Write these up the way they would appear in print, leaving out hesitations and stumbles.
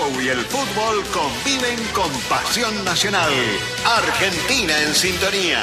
show y el fútbol conviven con pasión nacional. Argentina en sintonía.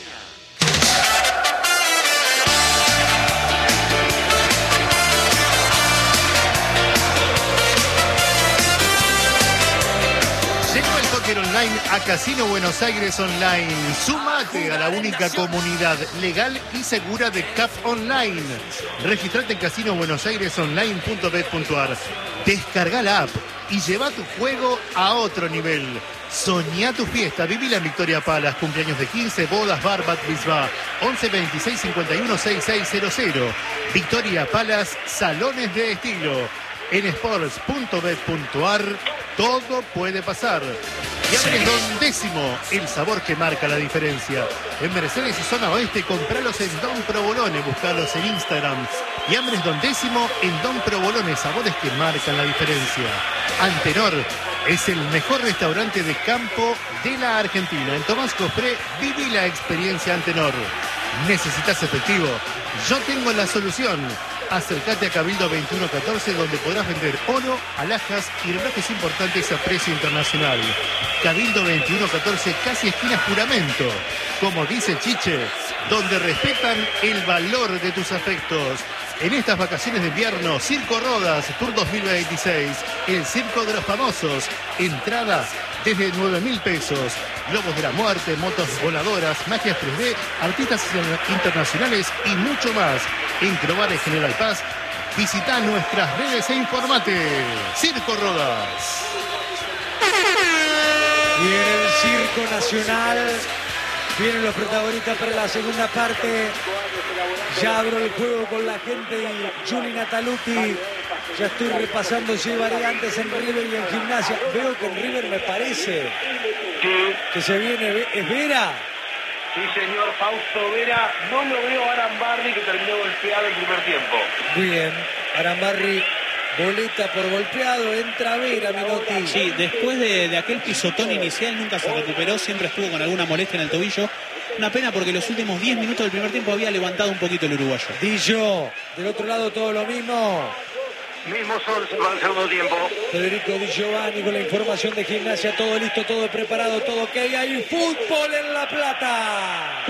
Llegó el póker online a Casino Buenos Aires Online. Sumate a la única comunidad legal y segura de CAP Online. Registrate en casinobuenosairesonline.bet.ar. Descarga la app y lleva tu juego a otro nivel. Soñá tu fiesta, vivila en Victoria Palace, cumpleaños de 15, bodas, bar, bat mitzvah, 11 26 51 6600. Victoria Palace, salones de estilo. En sports.bet.ar todo puede pasar. Y Ambres Don Décimo, el sabor que marca la diferencia. En Mercedes y Zona Oeste, compralos en Don Provolone, buscalos en Instagram. Y Ambres Don Décimo en Don Provolone, sabores que marcan la diferencia. Antenor es el mejor restaurante de campo de la Argentina. En Tomás Cofré, viví la experiencia Antenor. ¿Necesitas efectivo? Yo tengo la solución. Acércate a Cabildo 2114, donde podrás vender oro, alhajas y relojes importantes a precio internacional. Cabildo 2114, casi esquina Juramento. Como dice Chiche, donde respetan el valor de tus afectos. En estas vacaciones de invierno, Circo Rodas, Tour 2026, el Circo de los Famosos, entrada desde 9.000 pesos, globos de la muerte, motos voladoras, magias 3D, artistas internacionales y mucho más. En Crobares General Paz, visita nuestras redes e informate. Circo Rodas. Y en el Circo Nacional vienen los protagonistas para la segunda parte. Ya abro el juego con la gente y Juli Nataluti. Ya estoy repasando si hay variantes en River y en Gimnasia. Veo que en River me parece que se viene. ¿Es Vera? Sí, señor, Fausto Vera. No lo veo a Arambarri, que terminó golpeado el primer tiempo. Bien, Arambarri, boleta por golpeado, entra Vera, Menotti. Sí, después de aquel pisotón inicial nunca se recuperó, siempre estuvo con alguna molestia en el tobillo. Una pena porque los últimos 10 minutos del primer tiempo había levantado un poquito el uruguayo. Dillo, del otro lado todo lo mismo. Mismo sol para el segundo tiempo. Federico Di Giovanni con la información de Gimnasia, todo listo, todo preparado, todo ok. Hay fútbol en La Plata.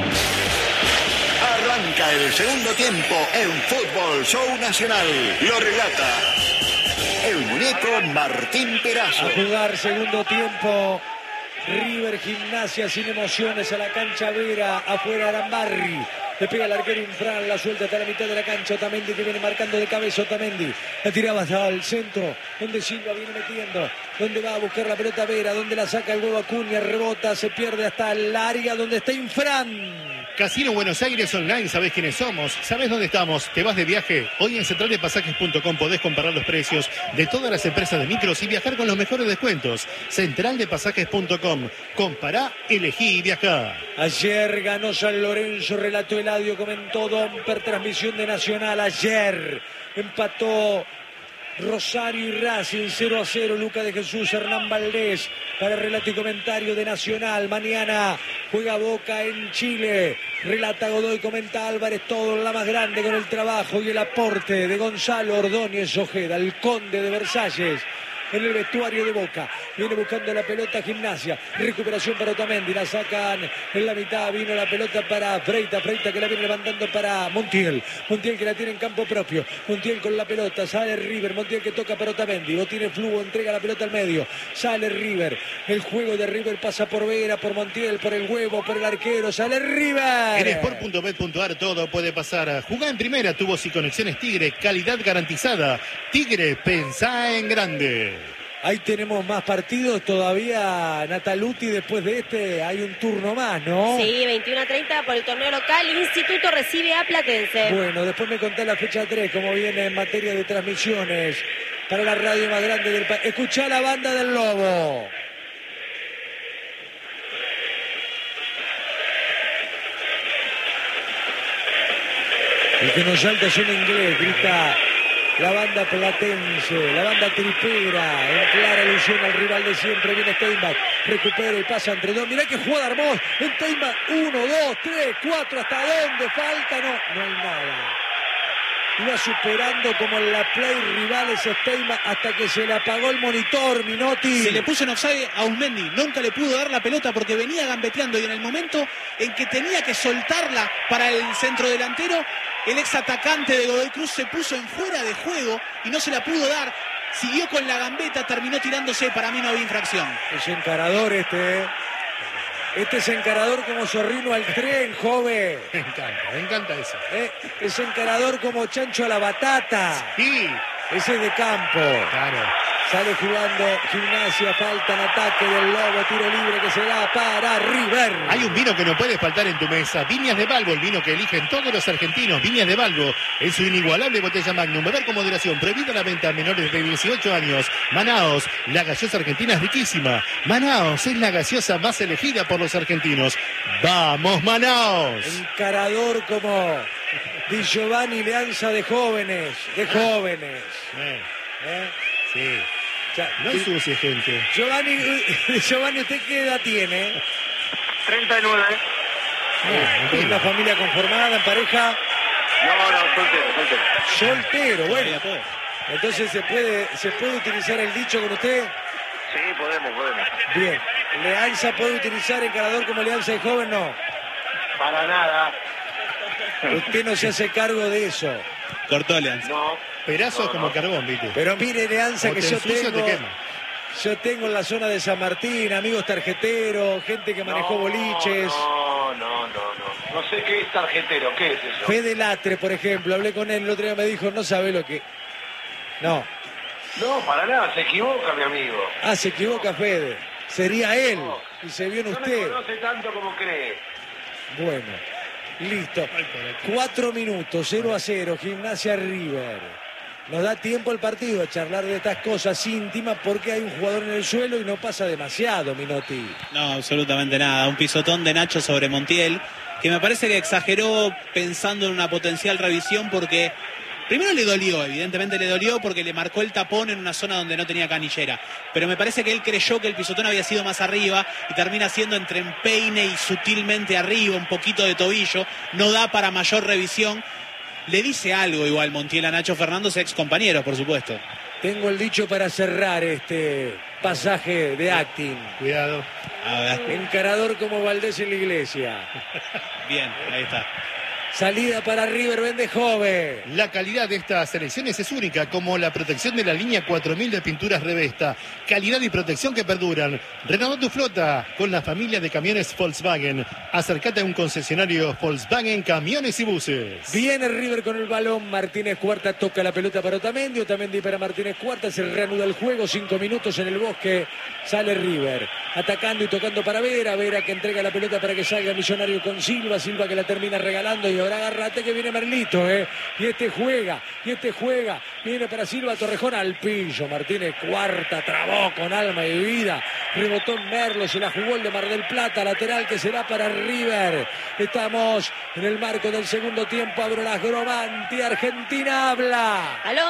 Arranca el segundo tiempo en Fútbol Show Nacional. Lo relata el muñeco Martín Perazo. A jugar segundo tiempo. River, Gimnasia sin emociones a la cancha Vera, afuera Arambarri. Le pega el arquero Infran, la suelta hasta la mitad de la cancha. Otamendi que viene marcando de cabeza. Otamendi la tiraba hasta el centro, donde Silva viene metiendo, donde va a buscar la pelota Vera, donde la saca el huevo Acuña, rebota, se pierde hasta el área donde está Infran. Casino Buenos Aires Online, ¿sabés quiénes somos? ¿Sabés dónde estamos? ¿Te vas de viaje? Hoy en centraldepasajes.com podés comparar los precios de todas las empresas de micros y viajar con los mejores descuentos. Centraldepasajes.com. Compará, elegí y viajá. Ayer ganó San Lorenzo, relató Eladio, comentó Domper, transmisión de Nacional. Ayer empató Rosario y Racing 0-0, Luca de Jesús, Hernán Valdés para relato y comentario de Nacional. Mañana juega Boca en Chile, relata Godoy, comenta Álvarez, todo en la más grande con el trabajo y el aporte de Gonzalo Ordóñez Ojeda, el conde de Versalles. En el vestuario de Boca, viene buscando la pelota Gimnasia, recuperación para Otamendi, la sacan en la mitad, vino la pelota para Freita que la viene levantando para Montiel que la tiene en campo propio, Montiel con la pelota, sale River, Montiel que toca para Otamendi, lo tiene Flujo, entrega la pelota al medio, sale River, el juego de River pasa por Vera, por Montiel, por el huevo, por el arquero, sale River. En sport.bet.ar todo puede pasar. Jugá en primera, tubos y conexiones Tigre, calidad garantizada. Tigre, pensá en grande. Ahí tenemos más partidos todavía, Nataluti, después de este hay un turno más, ¿no? Sí, 21:30 por el torneo local, Instituto recibe a Platense. Bueno, después me contá la fecha 3, cómo viene en materia de transmisiones para la radio más grande del país. Escuchá la banda del Lobo. El que nos salta es un inglés, grita la banda platense, la banda tripera, en clara alusión al rival de siempre. Viene Steinbach, recupera y pasa entre dos. Mirá que jugada Armós en Steinbach. 1, 2, 3, 4, ¿hasta dónde? Falta, no hay nada. Iba superando como en la play rivales Steinman hasta que se le apagó el monitor, Minotti. Se le puso en offside a Usmendi. Nunca le pudo dar la pelota porque venía gambeteando y en el momento en que tenía que soltarla para el centro delantero, el ex atacante de Godoy Cruz se puso en fuera de juego y no se la pudo dar. Siguió con la gambeta, terminó tirándose. Para mí no había infracción. Es encarador Este es encarador como Zorrino al tren, joven. Me encanta eso. Es encarador como Chancho a la batata. Sí. Ese es de campo. Claro. Sale jugando Gimnasia, falta en ataque del Lobo, tiro libre que se da para River. Hay un vino que no puede faltar en tu mesa. Viñas de Balbo, el vino que eligen todos los argentinos. Viñas de Balbo, en su inigualable botella Magnum. Beber con moderación, prohibida la venta a menores de 18 años. Manaos, la gaseosa argentina es riquísima. Manaos es la gaseosa más elegida por los argentinos. ¡Vamos, Manaos! Encarador como Di Giovanni, Leanza de jóvenes. Sí. Ya, No ensucie, gente. Giovanni, ¿usted qué edad tiene? 39. ¿Tiene una familia conformada, en pareja? No, Soltero, bueno. Todavía puedo. Entonces se puede utilizar el dicho con usted. Sí, podemos. Bien. ¿Leanza puede utilizar encarador como Leanza de joven? No. Para nada. Usted no se hace cargo de eso. Cortó Leanza. No. Perazo es como carbón, ¿viste? Pero mire, Leanza, O que te yo ensucia o te tengo. quema. Yo tengo en la zona de San Martín amigos tarjeteros, gente que manejó boliches. No sé qué es tarjetero, ¿qué es eso? Fede Latre, por ejemplo, hablé con él el otro día, me dijo, no sabe lo que... No. No, para nada, se equivoca, mi amigo. Ah, se equivoca Fede. Sería él. No. Y se vio en No me usted. conoce tanto como cree. Bueno, listo. 4 minutos, 0-0, Gimnasia River. Nos da tiempo el partido a charlar de estas cosas íntimas porque hay un jugador en el suelo y no pasa demasiado, Minotti. No, absolutamente nada. Un pisotón de Nacho sobre Montiel, que me parece que exageró pensando en una potencial revisión porque primero le dolió, evidentemente le dolió porque le marcó el tapón en una zona donde no tenía canillera. Pero me parece que él creyó que el pisotón había sido más arriba y termina siendo entre empeine y sutilmente arriba, un poquito de tobillo. No da para mayor revisión. Le dice algo igual Montiel a Nacho Fernández, ex compañeros, por supuesto. Tengo el dicho para cerrar este pasaje de acting. Cuidado. A ver, Encarador como Valdés en la iglesia. bien, ahí está. Salida para River, vende joven. La calidad de estas selecciones es única, como la protección de la línea 4000 de pinturas Revesta. Calidad y protección que perduran. Renová tu flota con la familia de camiones Volkswagen. Acércate a un concesionario Volkswagen Camiones y Buses. Viene River con el balón. Martínez Cuarta toca la pelota para Otamendi. Otamendi para Martínez Cuarta. Se reanuda el juego. 5 minutos en el Bosque. Sale River. Atacando y tocando para Vera. Vera que entrega la pelota para que salga Millonario con Silva. Silva que la termina regalando. Y ahora agárrate que viene Merlito, Y este juega. Viene para Silva, Torrejón al pillo. Martínez Cuarta trabó con alma y vida. Rebotó en Merlo, se la jugó el de Mar del Plata. Lateral que será para River. Estamos en el marco del segundo tiempo. Abro las Gromanti. Argentina habla. Al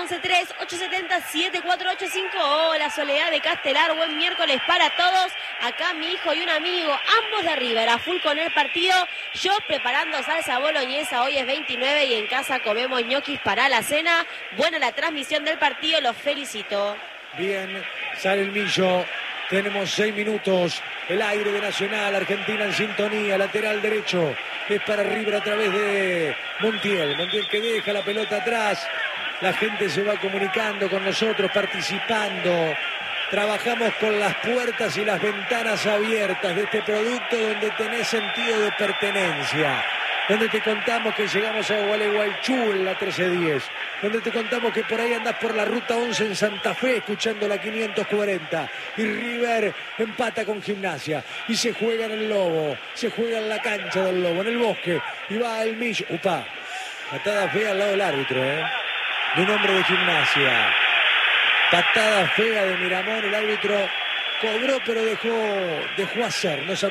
11-3-870-7485. Hola, Soledad de Castelar. Buen miércoles para todos. Acá mi hijo y un amigo, ambos de River, a full con el partido. Yo preparando salsa boloñesa. Hoy es 29 y en casa comemos ñoquis para la cena. Buena la transmisión del partido. Los felicito. Bien, sale el Millo. Tenemos 6 minutos. El aire de Nacional. Argentina en sintonía. Lateral derecho. Es para River a través de Montiel. Montiel que deja la pelota atrás. La gente se va comunicando con nosotros, participando. Trabajamos con las puertas y las ventanas abiertas de este producto donde tenés sentido de pertenencia. Donde te contamos que llegamos a Gualeguaychú en la 1310, donde te contamos que por ahí andás por la ruta 11 en Santa Fe escuchando la 540 y River empata con Gimnasia y se juega en el Lobo, se juega en la cancha del Lobo, en el Bosque y va el Millo, upa, patada fea al lado del árbitro, de un hombre de Gimnasia, patada fea de Miramón, el árbitro cobró pero dejó hacer, no